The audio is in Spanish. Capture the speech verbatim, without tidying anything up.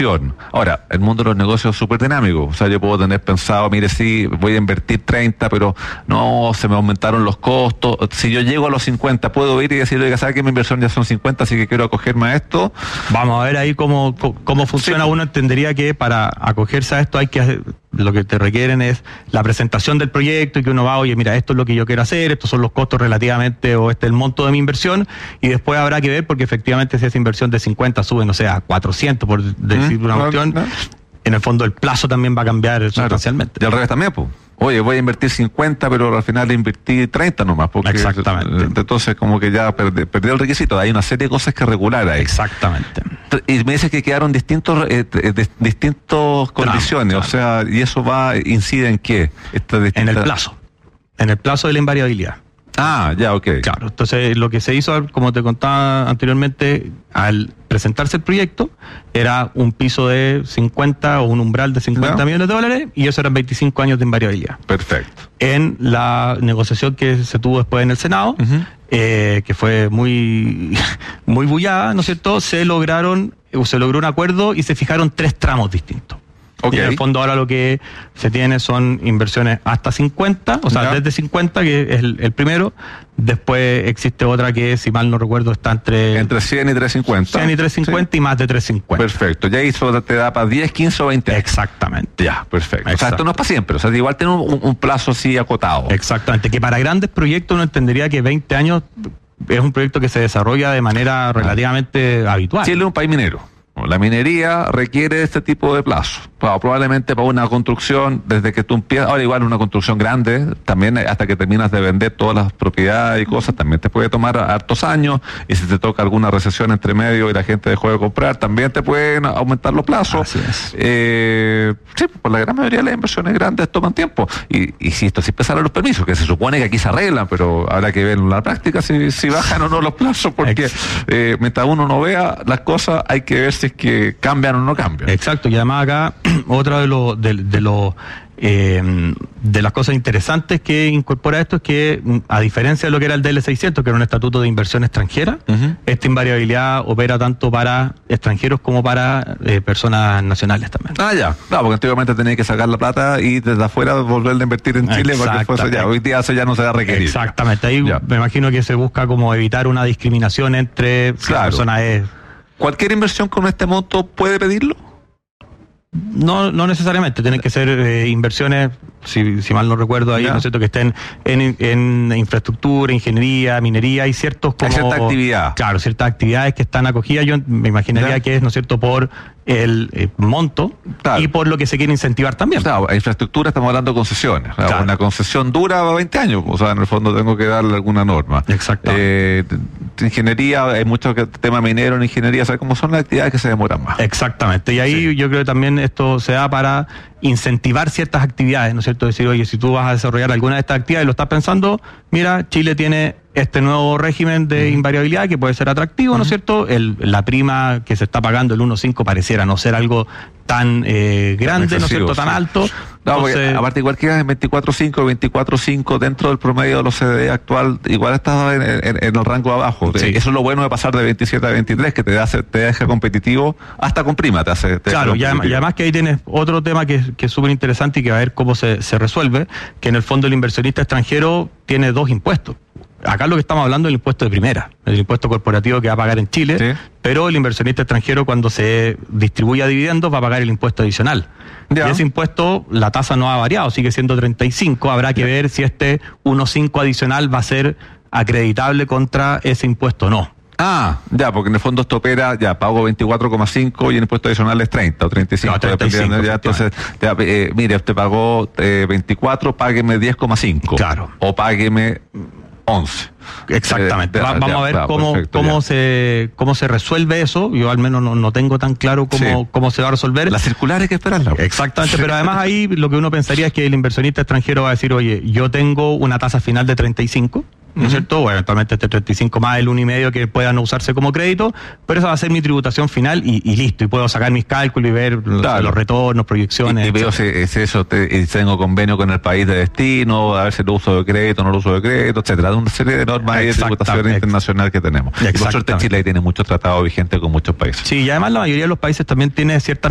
inversión. Ahora, el mundo de los negocios es súper dinámico. O sea, yo puedo tener pensado, mire, sí, voy a invertir treinta, pero no, se me aumentaron los costos. Si yo llego a los cincuenta, puedo ir y decir, oiga, ¿sabe que mi inversión ya son cincuenta, así que quiero acogerme a esto? Vamos a ver ahí cómo, cómo funciona. Sí. Uno entendería que para acogerse a esto hay que hacer, lo que te requieren es la presentación del proyecto y que uno va, oye, mira, esto es lo que yo quiero hacer, estos son los costos relativamente, o este es el monto de mi inversión, y después habrá que ver, porque efectivamente si esa inversión de cincuenta sube, no sé, a cuatrocientos, por decir ¿Mm? una cuestión, ¿no? En el fondo el plazo también va a cambiar sustancialmente. Claro. Y al revés también, pues. Oye, voy a invertir cincuenta, pero al final invertí treinta nomás. Porque exactamente. Entonces, como que ya perdí, perdí el requisito. Hay una serie de cosas que regular ahí. Exactamente. Y me dice que quedaron distintos eh, de, distintos condiciones. Claro, claro. O sea, ¿y eso va, incide en qué? Esta distinta... En el plazo. En el plazo de la invariabilidad. Ah, ya, ok. Claro, entonces lo que se hizo, como te contaba anteriormente, al presentarse el proyecto, era un piso de cincuenta o un umbral de cincuenta ¿no? millones de dólares, y eso eran veinticinco años de invariabilidad. Perfecto. En la negociación que se tuvo después en el Senado, uh-huh. eh, que fue muy, muy bullada, ¿no es cierto?, se lograron, se logró un acuerdo y se fijaron tres tramos distintos. Okay. Y en el fondo ahora lo que se tiene son inversiones hasta cincuenta, o sea, ¿ya? Desde cincuenta, que es el, el primero. Después existe otra que, si mal no recuerdo, está entre... Entre cien y trescientos cincuenta. cien y trescientos cincuenta, sí. Y más de trescientos cincuenta. Perfecto. Ya eso te da para diez, quince o veinte. Exactamente. Ya, perfecto. Exacto. O sea, esto no es para siempre. O sea, igual tiene un, un plazo así acotado. Exactamente. Que para grandes proyectos uno entendería que veinte años es un proyecto que se desarrolla de manera relativamente ah. habitual. Chile es un país minero. La minería requiere este tipo de plazo. Probablemente para una construcción, desde que tú empiezas, ahora igual una construcción grande, también hasta que terminas de vender todas las propiedades y cosas, también te puede tomar hartos años, y si te toca alguna recesión entre medio y la gente dejó de comprar, también te pueden aumentar los plazos. Así es. Eh, sí, pues la gran mayoría de las inversiones grandes toman tiempo. Y, y si esto, si empezaron los permisos, que se supone que aquí se arreglan, pero habrá que ver en la práctica si, si bajan o no los plazos, porque eh, mientras uno no vea las cosas, hay que ver si es que cambian o no cambian. Exacto, y además acá otra de los de, de los eh, de las cosas interesantes que incorpora esto es que, a diferencia de lo que era el D L seiscientos, que era un estatuto de inversión extranjera, uh-huh. esta invariabilidad opera tanto para extranjeros como para eh, personas nacionales también. Ah, ya, claro, porque antiguamente tenía que sacar la plata y desde afuera volverla a invertir en Chile, porque fuese ya, hoy día eso ya no se va a requerir. Exactamente, ahí ya. Me imagino que se busca como evitar una discriminación entre claro. personas. Es, ¿Cualquier inversión con este monto puede pedirlo? No, no necesariamente, tienen que ser eh, inversiones, si, si mal no recuerdo ahí, ¿no es cierto?, que estén en, en infraestructura, ingeniería, minería, y ciertos como... Hay cierta actividad. Claro, ciertas actividades que están acogidas, yo me imaginaría ¿ya? que es, ¿no es cierto?, por el eh, monto claro. y por lo que se quiere incentivar también. Claro, a infraestructura estamos hablando de concesiones. Claro. Una concesión dura veinte años, o sea, en el fondo tengo que darle alguna norma. Exacto. Eh, ingeniería, hay mucho tema minero en ingeniería, ¿sabes cómo son las actividades que se demoran más? Exactamente, y ahí sí. yo creo que también esto se da para incentivar ciertas actividades, ¿no es cierto? Decir, oye, si tú vas a desarrollar alguna de estas actividades y lo estás pensando, mira, Chile tiene este nuevo régimen de uh-huh. invariabilidad que puede ser atractivo, uh-huh. ¿no es cierto? El, la prima que se está pagando, el uno punto cinco, pareciera no ser algo tan eh, grande, ¿no es cierto?, tan sí. alto. No, Entonces, aparte igual que en veinticuatro punto cinco, veinticuatro punto cinco dentro del promedio de los C D D actual, igual está en, en, en el rango abajo. Sí. Eso es lo bueno de pasar de veintisiete a veintitrés, que te, hace, te deja competitivo, hasta con prima te hace. Te claro, y además, y además que ahí tienes otro tema que, que es súper interesante y que va a ver cómo se, se resuelve, que en el fondo el inversionista extranjero tiene dos impuestos. Acá lo que estamos hablando es el impuesto de primera, el impuesto corporativo que va a pagar en Chile, sí. pero el inversionista extranjero, cuando se distribuya dividendos, va a pagar el impuesto adicional. Ya. Y ese impuesto, la tasa no ha variado, sigue siendo treinta y cinco, habrá que ya. ver si este uno punto cinco adicional va a ser acreditable contra ese impuesto o no. Ah, ya, porque en el fondo esto opera, ya, pago veinticuatro coma cinco y el impuesto adicional es treinta o treinta y cinco. No, treinta y cinco dependiendo, ya, entonces, ya, eh, mire, usted pagó eh, veinticuatro, págueme diez coma cinco. Claro. O págueme once. Exactamente. Eh, Va, vamos ya, a ver ya, cómo perfecto, cómo ya. se cómo se resuelve eso. Yo al menos no, no tengo tan claro cómo, sí. cómo se va a resolver. La circular hay que esperarla. Exactamente, pero además ahí lo que uno pensaría es que el inversionista extranjero va a decir, oye, yo tengo una tasa final de treinta y cinco, ¿no es uh-huh. cierto? O eventualmente este treinta y cinco más el uno y medio que pueda no usarse como crédito, pero esa va a ser mi tributación final y, y listo, y puedo sacar mis cálculos y ver claro. los retornos, proyecciones. Y, y veo si es eso, te, tengo convenio con el país de destino, a ver si lo uso de crédito, no lo uso de crédito, etcétera. De una serie de normas de tributación internacional que tenemos. Y por suerte Chile tiene muchos tratados vigentes con muchos países. Sí, y además la mayoría de los países también tiene ciertas